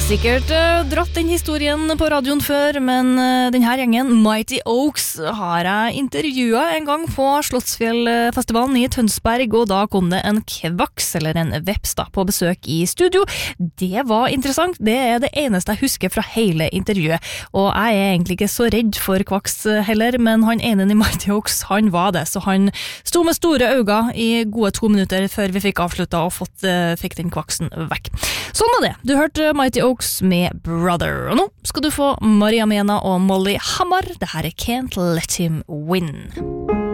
Sikkert dratt den historien på radioen før, men denne gjengen, Mighty Oaks, har jeg intervjuet en gang på Slottsfjellfestivalen i Tønsberg, og da kom det en kvaks, eller en veps da, på besøk i studio. Det var interessant, det er det eneste jeg husker fra hele intervjuet, og jeg er egentlig ikke så redd for kvaks heller, men han ene i Mighty Oaks, han var det, så han sto med store øyne i gode 2 minutter før vi fikk avsluttet og fikk den kvaksen vekk. Sånn var det, du hørte Mighty Oaks med Brother, og nå skal du få Maria Mena og Molly Hammar. Det her er Can't Let Him Win.